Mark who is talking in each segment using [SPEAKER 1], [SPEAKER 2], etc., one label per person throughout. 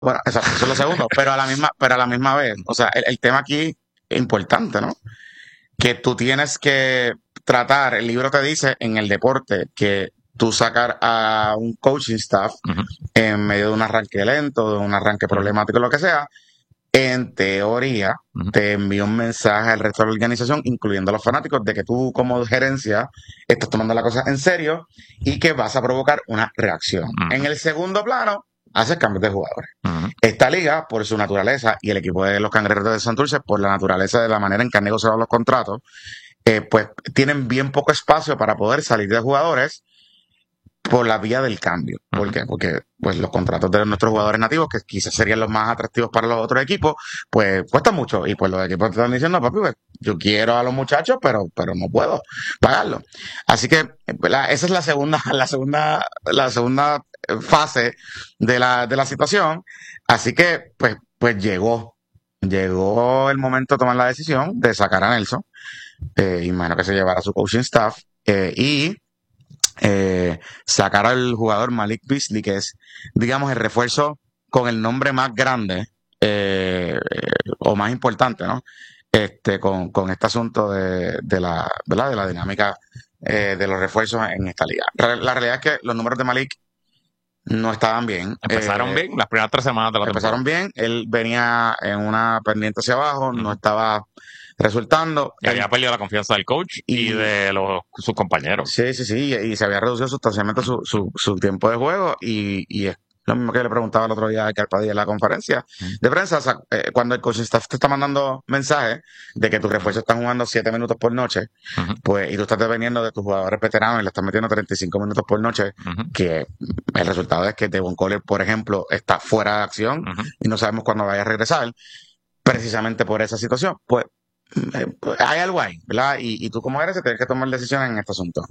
[SPEAKER 1] Bueno, eso es lo segundo, pero a la misma vez, o sea, el tema aquí es importante, ¿no? Que tú tienes que tratar, el libro te dice en el deporte que tú sacar a un coaching staff
[SPEAKER 2] Ujú.
[SPEAKER 1] en medio de un arranque lento, de un arranque problemático, lo que sea, en teoría
[SPEAKER 2] Ujú.
[SPEAKER 1] te envía un mensaje al resto de la organización, incluyendo a los fanáticos, de que tú como gerencia estás tomando la cosa en serio y que vas a provocar una reacción. En
[SPEAKER 2] Ujú.
[SPEAKER 1] el segundo plano, haces cambios de jugadores.
[SPEAKER 2] Ujú.
[SPEAKER 1] Esta liga, por su naturaleza, y el equipo de los Cangrejeros de Santurce, por la naturaleza de la manera en que han negociado los contratos, pues tienen bien poco espacio para poder salir de jugadores por la vía del cambio. ¿Por
[SPEAKER 2] Ujú.
[SPEAKER 1] qué? Porque pues los contratos de nuestros jugadores nativos, que quizás serían los más atractivos para los otros equipos, pues cuestan mucho. Y pues los equipos te están diciendo, papi, pues, yo quiero a los muchachos, pero no puedo pagarlo. Así que, ¿verdad? Esa es la segunda fase de la situación. Así que, pues llegó el momento de tomar la decisión de sacar a Nelson, imagino que se llevará su coaching staff, y sacar al jugador Malik Beasley, que es, digamos, el refuerzo con el nombre más grande, o más importante, ¿no? Con este asunto ¿verdad? De la dinámica, de los refuerzos en esta liga. La realidad es que los números de Malik no estaban bien.
[SPEAKER 2] Empezaron bien las primeras 3 semanas de la temporada.
[SPEAKER 1] Empezaron bien, él venía en una pendiente hacia abajo, no
[SPEAKER 2] Ujú.
[SPEAKER 1] estaba resultando.
[SPEAKER 2] Y había perdido la confianza del coach y
[SPEAKER 1] Y
[SPEAKER 2] de sus compañeros.
[SPEAKER 1] sí, sí, sí, y se había reducido sustancialmente su tiempo de juego, y es lo mismo que le preguntaba el otro día a Carpadilla en la conferencia
[SPEAKER 2] Ujú.
[SPEAKER 1] de prensa. O sea, cuando el coaching staff te está mandando mensajes de que tus refuerzos están jugando 7 minutos por noche,
[SPEAKER 2] Ujú.
[SPEAKER 1] pues, y tú estás dependiendo de tus jugadores veteranos y le estás metiendo 35 minutos por noche,
[SPEAKER 2] Ujú.
[SPEAKER 1] que el resultado es que Devon Collier, por ejemplo, está fuera de acción
[SPEAKER 2] Ujú.
[SPEAKER 1] y no sabemos cuándo vaya a regresar, precisamente por esa situación. Pues, pues, hay algo ahí, ¿verdad? Y tú como eres, tienes que tomar decisiones en este asunto.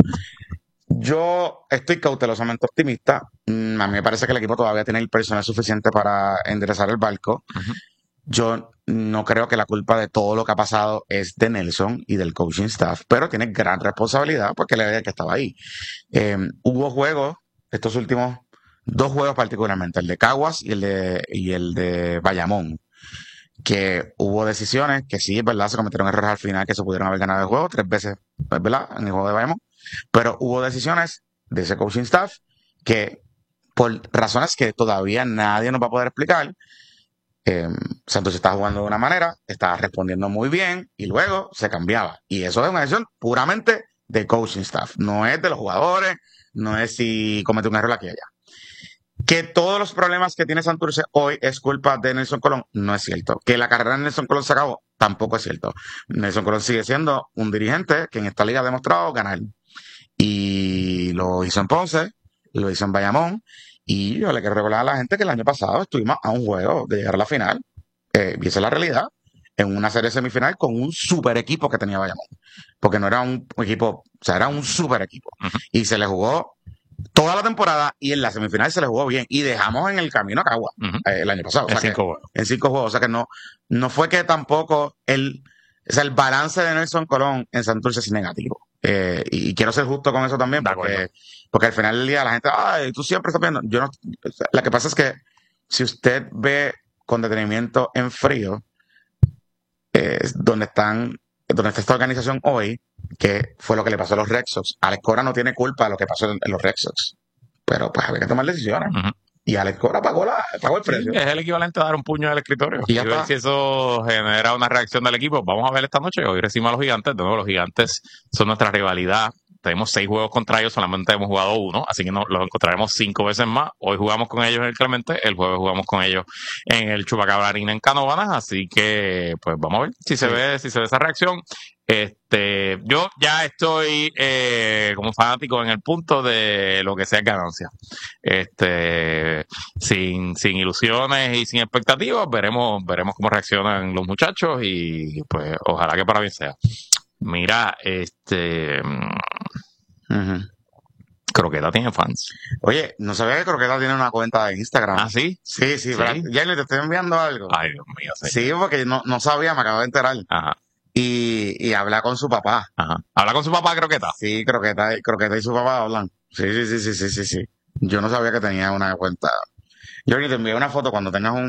[SPEAKER 1] Yo estoy cautelosamente optimista. A mí me parece que el equipo todavía tiene el personal suficiente para enderezar el barco.
[SPEAKER 2] Ujú.
[SPEAKER 1] Yo no creo que la culpa de todo lo que ha pasado es de Nelson y del coaching staff, pero tiene gran responsabilidad porque él era el que estaba ahí. Hubo juegos, estos últimos 2 juegos particularmente, el de Caguas y el de Bayamón, que hubo decisiones que sí, es verdad, se cometieron errores al final que se pudieron haber ganado el juego 3 veces, es verdad, en el juego de Bayamón, pero hubo decisiones de ese coaching staff que, por razones que todavía nadie nos va a poder explicar, Santos estaba jugando de una manera, estaba respondiendo muy bien y luego se cambiaba. Y eso es una decisión puramente de coaching staff, no es de los jugadores, no es si comete un error aquí y allá. Que todos los problemas que tiene Santurce hoy es culpa de Nelson Colón, no es cierto. Que la carrera de Nelson Colón se acabó, tampoco es cierto. Nelson Colón sigue siendo un dirigente que en esta liga ha demostrado ganar. Y lo hizo en Ponce, lo hizo en Bayamón, y yo le quiero recordar a la gente que el año pasado estuvimos a un juego de llegar a la final, y esa es la realidad, en una serie semifinal con un super equipo que tenía Bayamón. Porque no era un equipo, o sea, era un super equipo.
[SPEAKER 2] Ujú.
[SPEAKER 1] Y se le jugó toda la temporada y en la semifinal se le jugó bien y dejamos en el camino a Cagua,
[SPEAKER 2] Ujú.
[SPEAKER 1] el año pasado. O
[SPEAKER 2] En
[SPEAKER 1] sea que
[SPEAKER 2] 5 juegos.
[SPEAKER 1] en 5 juegos, o sea que no fue que tampoco o sea, el balance de Nelson Colón en Santurce es negativo. Y quiero ser justo con eso también,
[SPEAKER 2] De acuerdo.
[SPEAKER 1] porque al final del día la gente, ay, tú siempre estás viendo. Yo no, o sea, la que pasa es que si usted ve con detenimiento en frío, donde está esta organización hoy, que fue lo que le pasó a los Red Sox. Alex Cora no tiene culpa de lo que pasó en los Red Sox, pero pues había que tomar decisiones.
[SPEAKER 2] Ujú.
[SPEAKER 1] Y Alex Cora pagó el
[SPEAKER 2] Sí,
[SPEAKER 1] precio.
[SPEAKER 2] es el equivalente a dar un puño al escritorio
[SPEAKER 1] Y ya
[SPEAKER 2] y ver
[SPEAKER 1] está.
[SPEAKER 2] si eso genera una reacción del equipo. Vamos a ver esta noche. Hoy recibimos a los Gigantes. De nuevo, los Gigantes son nuestra rivalidad. Tenemos 6 juegos contra ellos, solamente hemos jugado uno, así que los encontraremos 5 veces más. Hoy jugamos con ellos en el Clemente, el jueves jugamos con ellos en el Chupacabra Arena en Canóvanas, así que pues vamos a ver si se
[SPEAKER 1] Sí.
[SPEAKER 2] ve esa reacción. Yo ya estoy como fanático en el punto de lo que sea ganancia. Sin ilusiones y sin expectativas, veremos cómo reaccionan los muchachos y pues ojalá que para bien sea. Mira,
[SPEAKER 1] Ujú.
[SPEAKER 2] Croqueta tiene fans.
[SPEAKER 1] Oye, no sabía que Croqueta tiene una cuenta de Instagram.
[SPEAKER 2] ¿Ah, sí?
[SPEAKER 1] Sí,
[SPEAKER 2] Sí.
[SPEAKER 1] ¿verdad? Jenny, te estoy enviando algo.
[SPEAKER 2] Ay, Dios mío,
[SPEAKER 1] Sí,
[SPEAKER 2] señor.
[SPEAKER 1] porque no sabía, me acabo de enterar.
[SPEAKER 2] Ajá,
[SPEAKER 1] Y habla con su papá.
[SPEAKER 2] ajá. Habla con su papá, Croqueta.
[SPEAKER 1] Sí, Croqueta y su papá hablan. Sí, sí, sí, sí, sí, sí, sí. Yo no sabía que tenía una cuenta Jordi, te envié una foto cuando tengas